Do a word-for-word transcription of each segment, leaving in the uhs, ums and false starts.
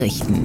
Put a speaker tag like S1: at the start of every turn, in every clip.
S1: Richten.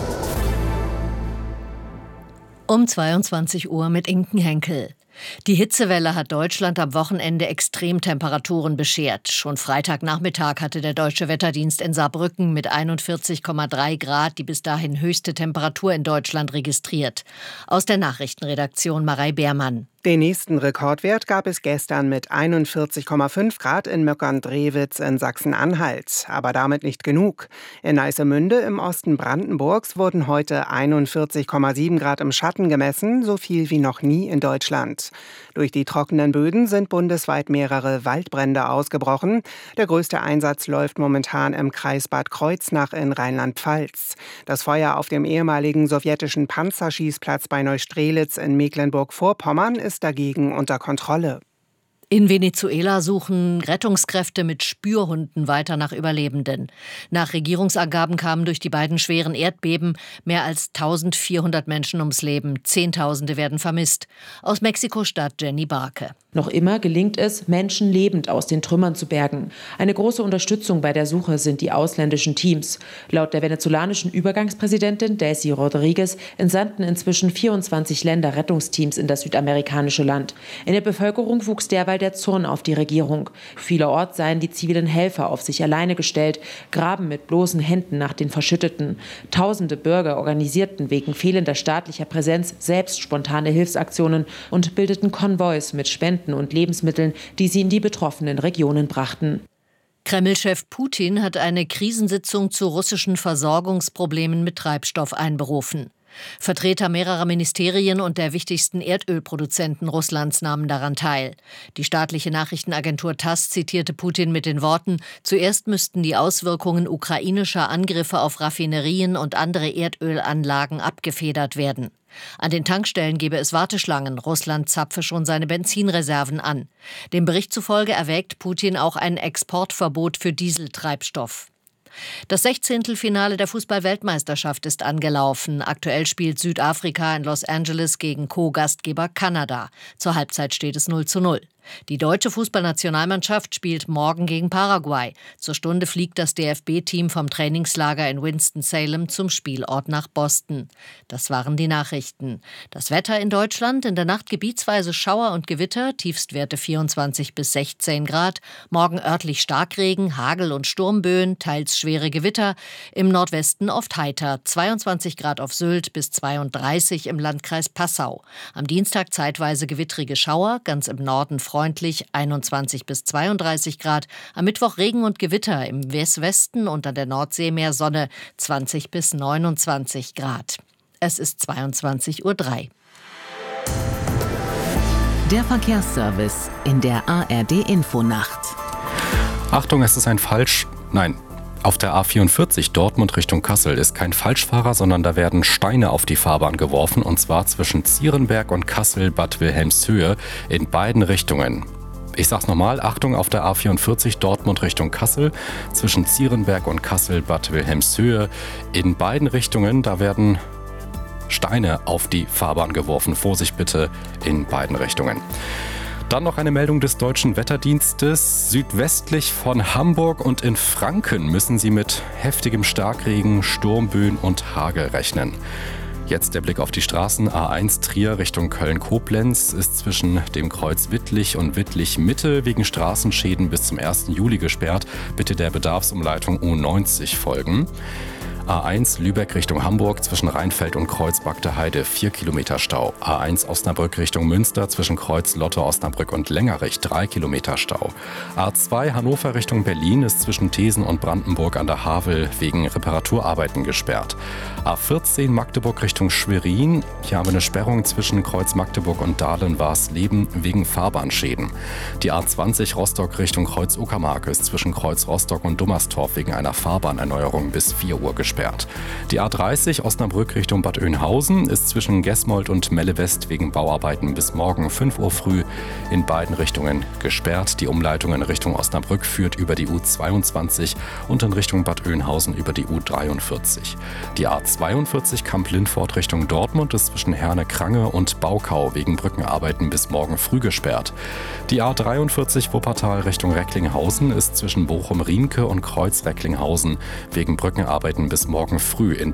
S1: Um zweiundzwanzig Uhr mit Inken Henkel. Die Hitzewelle hat Deutschland am Wochenende Extremtemperaturen beschert. Schon Freitagnachmittag hatte der Deutsche Wetterdienst in Saarbrücken mit einundvierzig Komma drei Grad die bis dahin höchste Temperatur in Deutschland registriert. Aus der Nachrichtenredaktion Marei Beermann.
S2: Den nächsten Rekordwert gab es gestern mit einundvierzig Komma fünf Grad in Möckern-Drewitz in Sachsen-Anhalt. Aber damit nicht genug. In Neissemünde im Osten Brandenburgs wurden heute einundvierzig Komma sieben Grad im Schatten gemessen, so viel wie noch nie in Deutschland. Durch die trockenen Böden sind bundesweit mehrere Waldbrände ausgebrochen. Der größte Einsatz läuft momentan im Kreis Bad Kreuznach in Rheinland-Pfalz. Das Feuer auf dem ehemaligen sowjetischen Panzerschießplatz bei Neustrelitz in Mecklenburg-Vorpommern ist dagegen unter Kontrolle.
S1: In Venezuela suchen Rettungskräfte mit Spürhunden weiter nach Überlebenden. Nach Regierungsangaben kamen durch die beiden schweren Erdbeben mehr als eintausendvierhundert Menschen ums Leben. Zehntausende werden vermisst. Aus Mexiko-Stadt Jenny Barke.
S3: Noch immer gelingt es, Menschen lebend aus den Trümmern zu bergen. Eine große Unterstützung bei der Suche sind die ausländischen Teams. Laut der venezolanischen Übergangspräsidentin Daisy Rodriguez entsandten inzwischen vierundzwanzig Länder Rettungsteams in das südamerikanische Land. In der Bevölkerung wuchs derweil der Zorn auf die Regierung. Vielerorts seien die zivilen Helfer auf sich alleine gestellt, graben mit bloßen Händen nach den Verschütteten. Tausende Bürger organisierten wegen fehlender staatlicher Präsenz selbst spontane Hilfsaktionen und bildeten Konvois mit Spenden und Lebensmitteln, die sie in die betroffenen Regionen brachten.
S1: Kreml-Chef Putin hat eine Krisensitzung zu russischen Versorgungsproblemen mit Treibstoff einberufen. Vertreter mehrerer Ministerien und der wichtigsten Erdölproduzenten Russlands nahmen daran teil. Die staatliche Nachrichtenagentur TASS zitierte Putin mit den Worten: Zuerst müssten die Auswirkungen ukrainischer Angriffe auf Raffinerien und andere Erdölanlagen abgefedert werden. An den Tankstellen gebe es Warteschlangen. Russland zapfe schon seine Benzinreserven an. Dem Bericht zufolge erwägt Putin auch ein Exportverbot für Dieseltreibstoff. Das Sechzehntelfinale der Fußball-Weltmeisterschaft ist angelaufen. Aktuell spielt Südafrika in Los Angeles gegen Co-Gastgeber Kanada. Zur Halbzeit steht es null zu null. Die deutsche Fußballnationalmannschaft spielt morgen gegen Paraguay. Zur Stunde fliegt das D F B-Team vom Trainingslager in Winston-Salem zum Spielort nach Boston. Das waren die Nachrichten. Das Wetter in Deutschland: in der Nacht gebietsweise Schauer und Gewitter, Tiefstwerte vierundzwanzig bis sechzehn Grad. Morgen örtlich Starkregen, Hagel und Sturmböen, teils schwere Gewitter. Im Nordwesten oft heiter, zweiundzwanzig Grad auf Sylt bis zweiunddreißig im Landkreis Passau. Am Dienstag zeitweise gewittrige Schauer, ganz im Norden freundlich, einundzwanzig bis zweiunddreißig Grad. Am Mittwoch Regen und Gewitter, im Westwesten und an der Nordsee mehr Sonne, zwanzig bis neunundzwanzig Grad. Es ist zweiundzwanzig Uhr drei. Der Verkehrsservice in der A R D-Infonacht.
S4: Achtung, es ist ein Falsch... Nein. Auf der A vierundvierzig Dortmund Richtung Kassel ist kein Falschfahrer, sondern da werden Steine auf die Fahrbahn geworfen, und zwar zwischen Zierenberg und Kassel-Bad Wilhelmshöhe in beiden Richtungen. Ich sag's nochmal, Achtung, auf der A vierundvierzig Dortmund Richtung Kassel zwischen Zierenberg und Kassel-Bad Wilhelmshöhe in beiden Richtungen, da werden Steine auf die Fahrbahn geworfen. Vorsicht bitte in beiden Richtungen. Dann noch eine Meldung des Deutschen Wetterdienstes. Südwestlich von Hamburg und in Franken müssen Sie mit heftigem Starkregen, Sturmböen und Hagel rechnen. Jetzt der Blick auf die Straßen. A eins Trier Richtung Köln-Koblenz ist zwischen dem Kreuz Wittlich und Wittlich-Mitte wegen Straßenschäden bis zum ersten Juli gesperrt. Bitte der Bedarfsumleitung U neunzig folgen. A eins Lübeck Richtung Hamburg zwischen Rheinfeld und Kreuz Bagde Heide vier Kilometer Stau. A eins Osnabrück Richtung Münster zwischen Kreuz Lotte Osnabrück und Längerich drei Kilometer Stau. A zwei Hannover Richtung Berlin ist zwischen Thesen und Brandenburg an der Havel wegen Reparaturarbeiten gesperrt. A vierzehn Magdeburg Richtung Schwerin. Hier haben wir eine Sperrung zwischen Kreuz Magdeburg und Dahlen-Warsleben wegen Fahrbahnschäden. Die A zwanzig Rostock Richtung Kreuz Uckermark ist zwischen Kreuz Rostock und Dummerstorf wegen einer Fahrbahnerneuerung bis vier Uhr gesperrt. Die A dreißig Osnabrück Richtung Bad Oeynhausen ist zwischen Gesmold und Melle West wegen Bauarbeiten bis morgen fünf Uhr früh in beiden Richtungen gesperrt. Die Umleitung in Richtung Osnabrück führt über die U zweiundzwanzig und in Richtung Bad Oeynhausen über die U dreiundvierzig. Die A zweiundvierzig Kamp-Lindfort Richtung Dortmund ist zwischen Herne-Krange und Baukau wegen Brückenarbeiten bis morgen früh gesperrt. Die A dreiundvierzig Wuppertal Richtung Recklinghausen ist zwischen Bochum-Riemke und Kreuz Recklinghausen wegen Brückenarbeiten bis bis morgen früh in